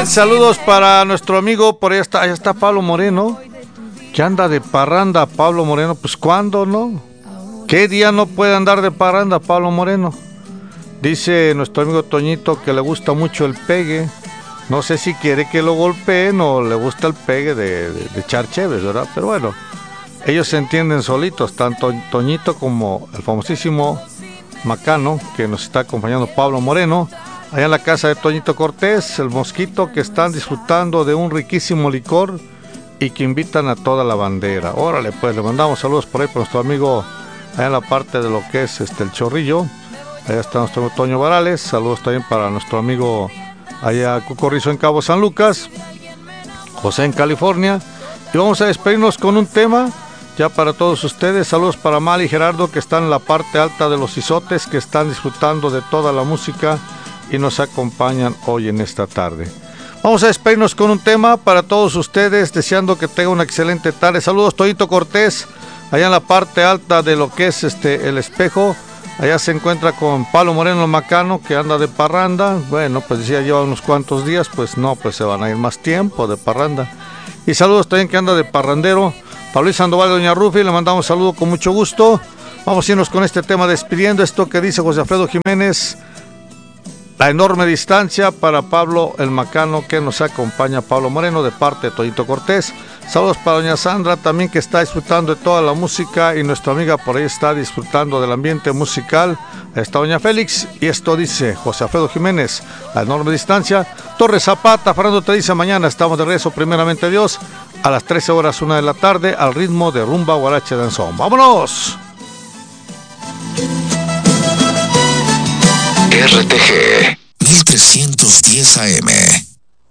Bien, saludos para nuestro amigo, por allá está Pablo Moreno, que anda de parranda. Pablo Moreno, pues ¿cuándo no? ¿Qué día no puede andar de parranda Pablo Moreno? Dice nuestro amigo Toñito que le gusta mucho el pegue. No sé si quiere que lo golpeen o le gusta el pegue de echar cheves, ¿verdad? Pero bueno, ellos se entienden solitos, tanto Toñito como el famosísimo Macano, que nos está acompañando Pablo Moreno, allá en la casa de Toñito Cortés, el Mosquito, que están disfrutando de un riquísimo licor y que invitan a toda la bandera. Órale, pues le mandamos saludos por ahí para nuestro amigo allá en la parte de lo que es el Chorrillo. Allá está nuestro amigo Toño Varales. Saludos también para nuestro amigo allá Cucorrizo en Cabo San Lucas, José en California. Y vamos a despedirnos con un tema ya para todos ustedes. Saludos para Mali y Gerardo, que están en la parte alta de los izotes, que están disfrutando de toda la música y nos acompañan hoy en esta tarde. Vamos a despedirnos con un tema para todos ustedes, deseando que tengan una excelente tarde. Saludos, Toñito Cortés, allá en la parte alta de lo que es el Espejo. Allá se encuentra con Pablo Moreno Macano, que anda de parranda. Bueno, pues ya lleva unos cuantos días, pues no, pues se van a ir más tiempo de parranda. Y saludos también que anda de parrandero para Luis Sandoval de Doña Rufi, le mandamos saludo con mucho gusto. Vamos a irnos con este tema despidiendo, esto que dice José Alfredo Jiménez, La enorme distancia, para Pablo el Macano, que nos acompaña, Pablo Moreno, de parte de Toñito Cortés. Saludos para doña Sandra también, que está disfrutando de toda la música, y nuestra amiga por ahí está disfrutando del ambiente musical. Está doña Félix, y esto dice José Alfredo Jiménez, La enorme distancia. Torres Zapata, Fernando te dice, mañana estamos de regreso, primeramente Dios, a las 13 horas 1 de la tarde, al ritmo de rumba, guarache, danzón. ¡Vámonos! RTG 1310 AM